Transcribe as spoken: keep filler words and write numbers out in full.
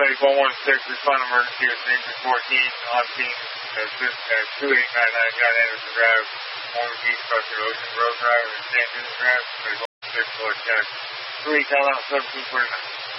Paramedic one one six, respond emergency at Danger fourteen, on scene at two eight nine nine, John Anderson Drive, Morgan Beach, Structure, Ocean Road Drive, and San Diego Drive, one six, Lord Jack. three, count out seventeen forty-nine.